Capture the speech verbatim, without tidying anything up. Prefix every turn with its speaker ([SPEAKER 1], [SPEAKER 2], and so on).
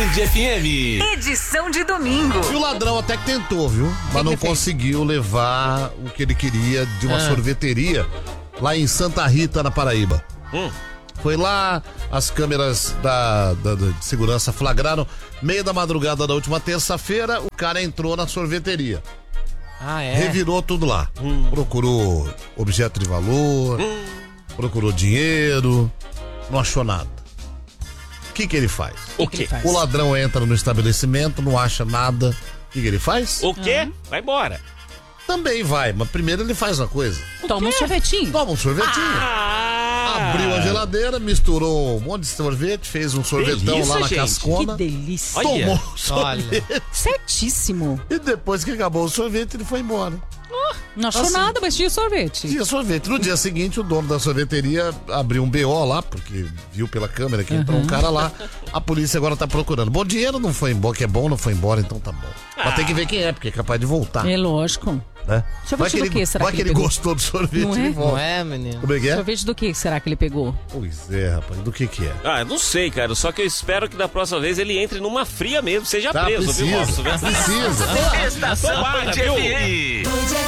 [SPEAKER 1] Band F M.
[SPEAKER 2] Edição de domingo.
[SPEAKER 3] E o ladrão até que tentou, viu? Mas não conseguiu levar o que ele queria de uma
[SPEAKER 1] Ah.
[SPEAKER 3] sorveteria lá em Santa Rita, na Paraíba.
[SPEAKER 1] Hum.
[SPEAKER 3] Foi lá, as câmeras da, da- da- de segurança flagraram, meia da madrugada da última terça-feira, o cara entrou na sorveteria.
[SPEAKER 1] Ah, é?
[SPEAKER 3] Revirou tudo lá.
[SPEAKER 1] Hum.
[SPEAKER 3] Procurou objeto de valor,
[SPEAKER 1] Hum.
[SPEAKER 3] procurou dinheiro, não achou nada. O que que ele faz?
[SPEAKER 1] O quê?
[SPEAKER 3] O ladrão entra no estabelecimento, não acha nada. O que que ele faz?
[SPEAKER 1] O quê? Vai embora.
[SPEAKER 3] Também vai, mas primeiro ele faz uma coisa.
[SPEAKER 4] Toma um sorvetinho.
[SPEAKER 3] Toma um sorvetinho.
[SPEAKER 1] Ah!
[SPEAKER 3] Abriu a geladeira, misturou um monte de sorvete, fez um sorvetão
[SPEAKER 1] Delícia,
[SPEAKER 3] lá na
[SPEAKER 1] gente.
[SPEAKER 4] Que
[SPEAKER 3] cascona.
[SPEAKER 4] delícia.
[SPEAKER 1] Olha.
[SPEAKER 3] Tomou o sorvete.
[SPEAKER 4] Certíssimo.
[SPEAKER 3] E depois que acabou o sorvete, ele foi embora.
[SPEAKER 4] Não achou
[SPEAKER 3] Assim.
[SPEAKER 4] nada, mas tinha sorvete.
[SPEAKER 3] Tinha sorvete. No dia seguinte, o dono da sorveteria abriu um B O lá, porque viu pela câmera que entrou um cara lá. A polícia agora tá procurando. Bom, dinheiro não foi embora, que é bom, não foi embora, então tá bom. Mas tem que ver quem é, porque é capaz de voltar.
[SPEAKER 4] É lógico.
[SPEAKER 3] Né?
[SPEAKER 4] Sorvete
[SPEAKER 3] Vai que
[SPEAKER 4] do
[SPEAKER 3] ele,
[SPEAKER 4] quê será
[SPEAKER 3] vai
[SPEAKER 4] que
[SPEAKER 3] que
[SPEAKER 4] ele
[SPEAKER 3] ele
[SPEAKER 4] pegou?
[SPEAKER 3] gostou do sorvete
[SPEAKER 4] Não
[SPEAKER 3] e
[SPEAKER 4] é?
[SPEAKER 3] ele volta.
[SPEAKER 5] Não é, menino?
[SPEAKER 3] Como é que é?
[SPEAKER 4] Sorvete do que será que ele pegou?
[SPEAKER 3] Pois é, rapaz. Do que que é?
[SPEAKER 1] Ah, eu não sei, cara. Só que eu espero que da próxima vez ele entre numa fria mesmo, seja
[SPEAKER 3] Tá,
[SPEAKER 1] preso, viu,
[SPEAKER 3] precisa.
[SPEAKER 1] Márcio?
[SPEAKER 3] Precisa.
[SPEAKER 2] Estação
[SPEAKER 1] Tomara,
[SPEAKER 2] Band
[SPEAKER 1] viu?
[SPEAKER 2] F M.